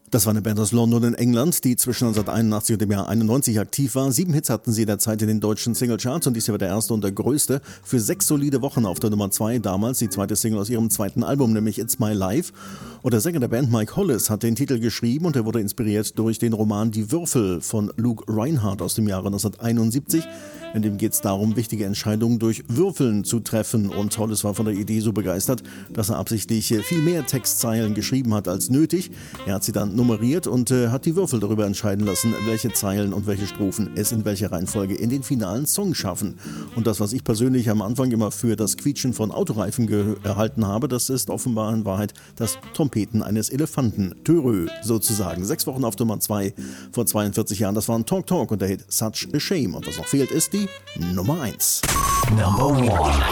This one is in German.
Das war eine Band aus London in England, die zwischen 1981 und dem Jahr 91 aktiv war. 7 Hits hatten sie derzeit in den deutschen Singlecharts und dies hier war der erste und der größte. Für 6 solide Wochen auf der Nummer 2, damals die zweite Single aus ihrem zweiten Album, nämlich It's My Life. Und der Sänger der Band, Mike Hollis, hat den Titel geschrieben und er wurde inspiriert durch den Roman Die Würfel von Luke Reinhardt aus dem Jahre 1971. In dem geht es darum, wichtige Entscheidungen durch Würfeln zu treffen. Und Hollis war von der Idee so begeistert, dass er absichtlich viel mehr Textzeilen geschrieben hat als nötig. Er hat sie dann nummeriert und hat die Würfel darüber entscheiden lassen, welche Zeilen und welche Strophen es in welcher Reihenfolge in den finalen Song schaffen. Und das, was ich persönlich am Anfang immer für das Quietschen von Autoreifen erhalten habe, das ist offenbar in Wahrheit das Trompeten eines Elefanten. Törö sozusagen. 6 Wochen auf Nummer 2 vor 42 Jahren. Das war ein Talk Talk und der Hit Such a Shame. Und was noch fehlt, ist die Nummer 1. Number 1.